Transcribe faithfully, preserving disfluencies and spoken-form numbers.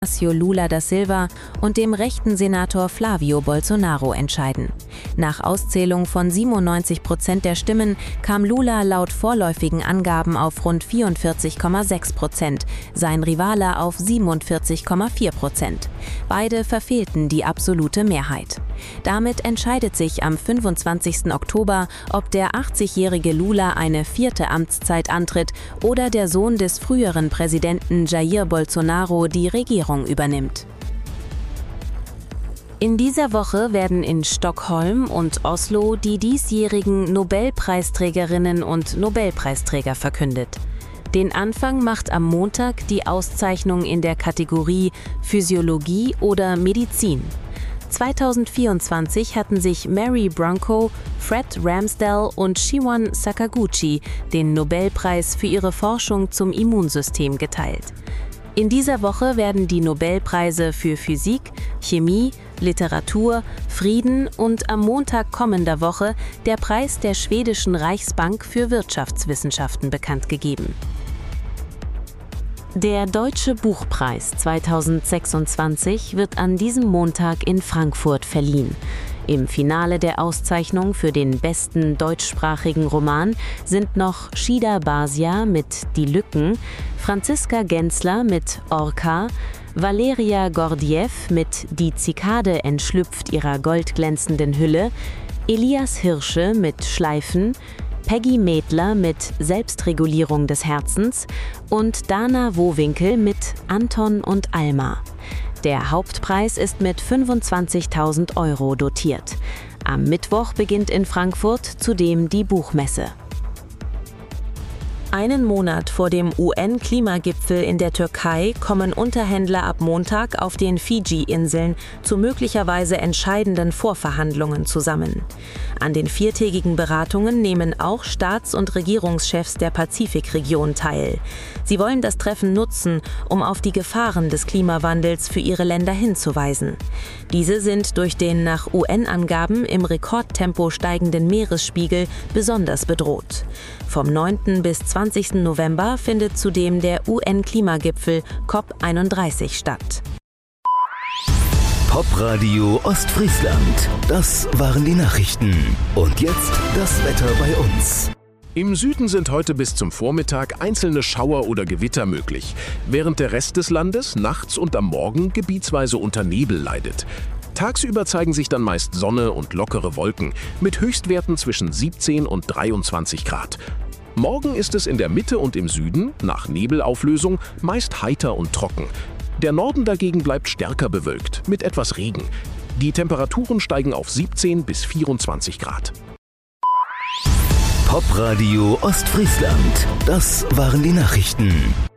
Inácio Lula da Silva und dem rechten Senator Flávio Bolsonaro entscheiden. Nach Auszählung von siebenundneunzig Prozent der Stimmen kam Lula laut vorläufigen Angaben auf rund vierundvierzig Komma sechs Prozent, sein Rivale auf siebenundvierzig Komma vier Prozent. Beide verfehlten die absolute Mehrheit. Damit entscheidet sich am fünfundzwanzigsten Oktober, ob der achtzigjährige Lula eine vierte Amtszeit antritt oder der Sohn des früheren Präsidenten Jair Bolsonaro die Regierung übernimmt. In dieser Woche werden in Stockholm und Oslo die diesjährigen Nobelpreisträgerinnen und Nobelpreisträger verkündet. Den Anfang macht am Montag die Auszeichnung in der Kategorie Physiologie oder Medizin. zweitausendvierundzwanzig hatten sich Mary Branco, Fred Ramsdell und Shion Sakaguchi den Nobelpreis für ihre Forschung zum Immunsystem geteilt. In dieser Woche werden die Nobelpreise für Physik, Chemie, Literatur, Frieden und am Montag kommender Woche der Preis der schwedischen Reichsbank für Wirtschaftswissenschaften bekannt gegeben. Der Deutsche Buchpreis zweitausendsechsundzwanzig wird an diesem Montag in Frankfurt verliehen. Im Finale der Auszeichnung für den besten deutschsprachigen Roman sind noch Shida Basia mit Die Lücken, Franziska Gensler mit Orca, Valeria Gordiev mit Die Zikade entschlüpft ihrer goldglänzenden Hülle, Elias Hirsche mit Schleifen, Peggy Mädler mit Selbstregulierung des Herzens und Dana Wohwinkel mit Anton und Alma. Der Hauptpreis ist mit fünfundzwanzigtausend Euro dotiert. Am Mittwoch beginnt in Frankfurt zudem die Buchmesse. Einen Monat vor dem U N-Klimagipfel in der Türkei kommen Unterhändler ab Montag auf den Fidschi-Inseln zu möglicherweise entscheidenden Vorverhandlungen zusammen. An den viertägigen Beratungen nehmen auch Staats- und Regierungschefs der Pazifikregion teil. Sie wollen das Treffen nutzen, um auf die Gefahren des Klimawandels für ihre Länder hinzuweisen. Diese sind durch den nach U N-Angaben im Rekordtempo steigenden Meeresspiegel besonders bedroht. Vom neunten bis zwanzigsten November findet zudem der U N-Klimagipfel COP einunddreißig statt. Popradio Ostfriesland. Das waren die Nachrichten. Und jetzt das Wetter bei uns. Im Süden sind heute bis zum Vormittag einzelne Schauer oder Gewitter möglich, während der Rest des Landes nachts und am Morgen gebietsweise unter Nebel leidet. Tagsüber zeigen sich dann meist Sonne und lockere Wolken mit Höchstwerten zwischen siebzehn und dreiundzwanzig Grad. Morgen ist es in der Mitte und im Süden, nach Nebelauflösung, meist heiter und trocken. Der Norden dagegen bleibt stärker bewölkt, mit etwas Regen. Die Temperaturen steigen auf siebzehn bis vierundzwanzig Grad. Popradio Ostfriesland. Das waren die Nachrichten.